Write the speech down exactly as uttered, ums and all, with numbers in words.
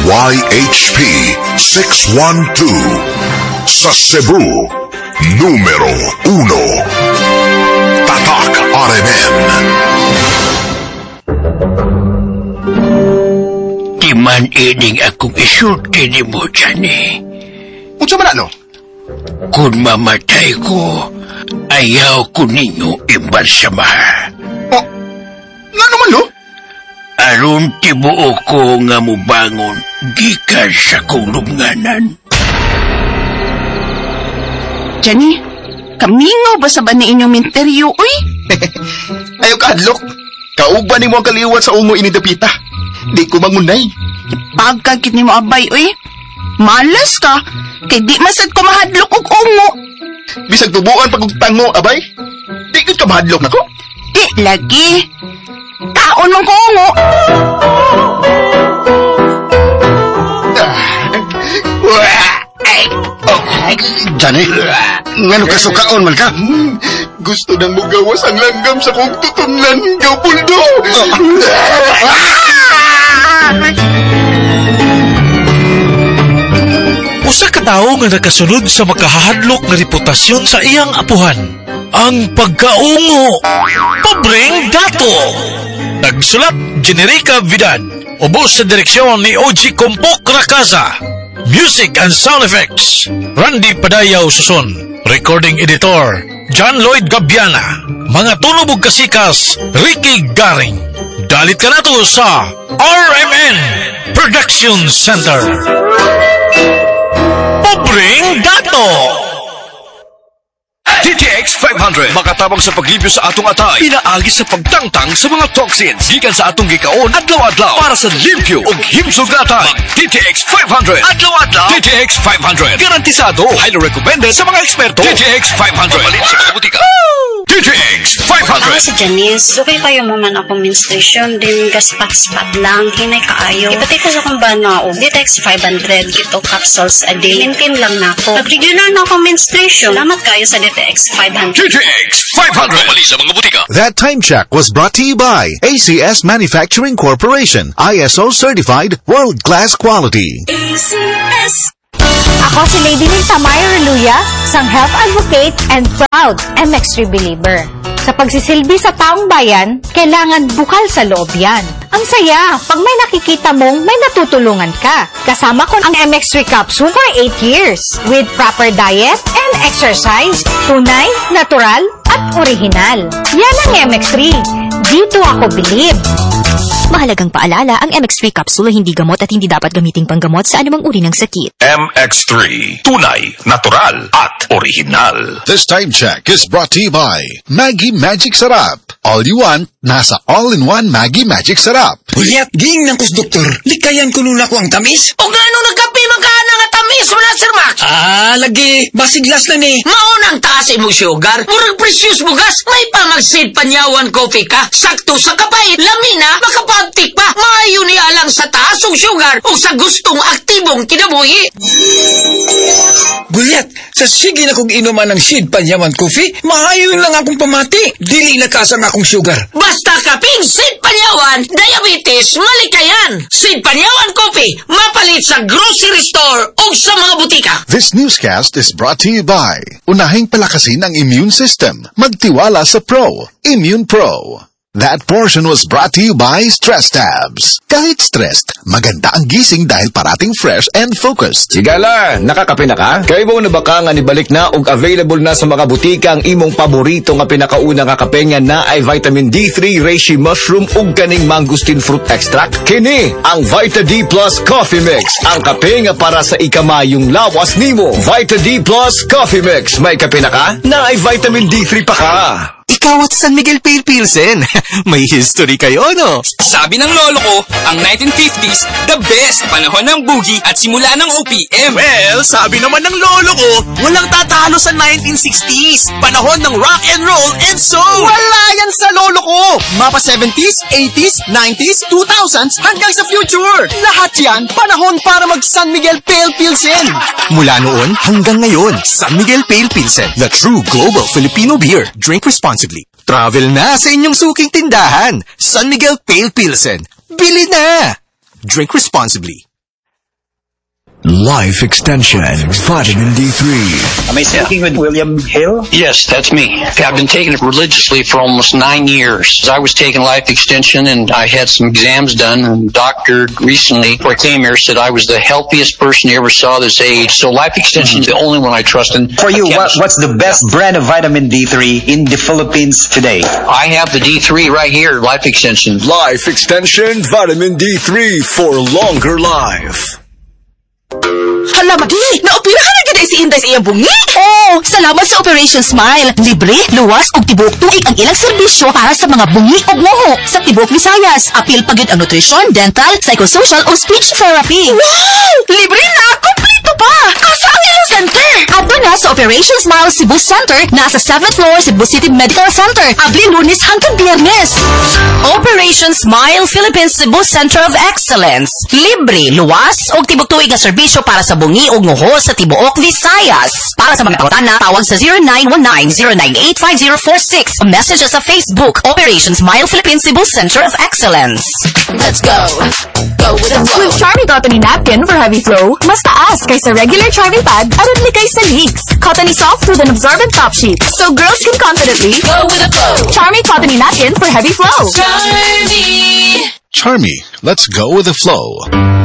Y H P six one two. Sa Cebu, numero uno. Tatak R M N. Di man ining akong isulti ni mo dyan eh. Unsa man ano? Kung mamatay ko, ayaw ko ninyo imbalsamar. Oh, nga naman no? Aron tibuo ko nga mubangon gikan sa kong lubnganan. Jenny, kamingaw ba sa ba ni inyong minteryo, uy? Ayaw ka hadlok. Kauban ni mo ang kaliwat sa ungo inidapita. Di ko mangunay. Ipagkagkit ni mo abay, uy. Malas ka, kay di masad ko mahadlok og ungo. Bisag tubuan pag tango, abay. Di ko ka mahadlok na ko. Di lagi. Kaon mong ko ungo. Johnny, ngano ka sukaon man ka? Hmm, gusto nang mugawas ang langgam sa kong tutunlan, Gapuldo. Usa ka tawo nga nakasunod sa makahadlok nga reputasyon sa iyang apuhan. Ang pagkaungo. Pobreng dato. Nagsulat, Generica Vidal. Ubos sa direksyon ni O G Compok Rakaza. Music and sound effects, Randy Padayaw Suson. Recording editor, John Lloyd Gabiana. Mga tunubog kasikas, Ricky Garing. Dalit ka na to sa R M N Production Center. Pobreng dato. D T X five hundred makatabang sa paglibyo sa atong atay, pinaagi sa pagtangtang sa mga toxins gikan sa atong gikaon adlaw-adlaw para sa limpyo ug himsog nga atay. D T X five hundred adlaw-adlaw. D T X five hundred garantisado, highly recommended sa mga eksperto. D T X five hundred mabalin sa mga butika. D T X five hundred. Ako si Janice. Okay kayo mo man ako menstruation din gaspat-spat lang hinay kaayo. Ipatay ko sa kong banao. D T X five hundred kito capsules a day. Maintain lang na ako. Pag-regular na ako menstruation. Salamat kayo sa D T X five hundred. D T X five hundred mabalin sa mga butika. That time check was brought to you by A C S Manufacturing Corporation, I S O certified, world-class quality. A C S. Ako si Lady Ninta Maya Reluya, isang health advocate and proud M X three believer. Sa pagsisilbi sa taong bayan, kailangan bukal sa loob yan. Ang saya, pag may nakikita mong may natutulungan ka. Kasama ko ang M X three capsule for eight years. With proper diet and exercise, tunay, natural, at original. Yan ang M X three. Dito ako believe. Mahalagang paalala, ang M X three capsule ay hindi gamot at hindi dapat gamiting panggamot sa anumang uri ng sakit. M X three, tunay, natural, at original. This time check is brought to you by Maggie Magic Sarap. All you want, nasa all-in-one Maggie Magic Sarap. Puyat, ging ng kus, doktor. Likayan ko nun ako ang tamis. O gano nagkape magkana nga tamis wala, Sir Max? Ah, lagi. Basiglas lang eh. Maunang taas mo sugar. Murag precious mo gas. May pamagsid panyawan coffee ka. Sakto sa kapait. Lamina, makapagtik pa. Maayo niya lang sa taas ng sugar o sa gustong aktibong kinabuhi. Gulyat, sa sige na kong inuman ng Sid Panyaman Coffee, maayon lang akong pamati. Dili nakasang akong sugar. Basta kaping Sid Panyawan, diabetes, malikayan. Sid Panyawan Coffee, mapalit sa grocery store o sa mga butika. This newscast is brought to you by Unahing palakasin ang immune system. Magtiwala sa Pro. Immune Pro. That portion was brought to you by Stress Tabs. Kahit stressed, maganda ang gising dahil parating fresh and focused. Sigala, nakakape na ka? Kaya mo na baka nga nibalik na ug available na sa mga butika ang imong paborito nga pinakauna nga kape nga na ay vitamin D three, reishi mushroom ug kaning mangosteen fruit extract? Kini ang Vita D Plus Coffee Mix. Ang kape nga para sa ikamayong lawas nimo. Vita D Plus Coffee Mix. May kape na ka? Na ay vitamin D three pa ka. Ikaw at San Miguel Pale Pilsen. May history kayo, no? Sabi ng lolo ko, ang nineteen fifties, the best panahon ng boogie at simula ng O P M. Well, sabi naman ng lolo ko, walang tatalo sa nineteen sixties. Panahon ng rock and roll and soul. Wala yan sa lolo ko. Mapa seventies, eighties, nineties, two thousands, hanggang sa future. Lahat yan, panahon para mag San Miguel Pale Pilsen. Mula noon hanggang ngayon, San Miguel Pale Pilsen, the true global Filipino beer. Drink responsibly. Travel na sa inyong suking tindahan. San Miguel Pale Pilsen. Bili na! Drink responsibly. Life Extension Vitamin D three. Am I speaking with William Hill? Yes, that's me. I've been taking it religiously for almost nine years. I was taking Life Extension and I had some exams done, and the doctor recently, before I came here, said I was the healthiest person he ever saw this age. So Life Extension is mm-hmm. the only one I trust. And for you, what, what's the best brand of vitamin D three in the Philippines today? I have the D three right here, Life Extension. Life Extension Vitamin D three for longer life. Hala, Madi! Naoperahan na ganda si Inday sa iyang bungi! Oh, salamat sa Operation Smile. Libre, luwas, ug tibuok tuig ang ilang serbisyo para sa mga bungi ug nguho. Sa tibuok Visayas, apil pagid ang nutrition, dental, psychosocial o speech therapy. Wow! Libre na! Kompleto pa! Kasa ang ilang center! Ato na sa Operation Smile Cebu Center, nasa seventh floor Cebu City Medical Center. Abli Lunes hanggang Biyernes. Operation Smile Philippines Cebu Center of Excellence. Libre, luwas, ug tibuok tuig ang serbisyo para sa bungi ug nguho sa tibuok Visayas. Para sa mga pangutana, tawag sa zero nine one nine, zero nine eight, five zero four six. Message us sa Facebook, Operation Smile Philippines Cebu Center of Excellence. Let's go. Go with the flow. With Charmy Cottony Napkin for heavy flow, mas taas kaysa regular Charmy Pad aron likay sa leaks. Cottony soft with an absorbent top sheet, so girls can confidently go with the flow. Charmy Cottony Napkin for heavy flow. Charmy! Charmy, let's go with the flow.